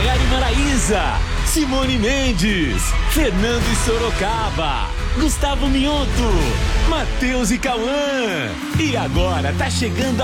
Maiara e Maraísa, Simone Mendes, Fernando e Sorocaba, Gustavo Mioto, Matheus e Cauã. E agora tá chegando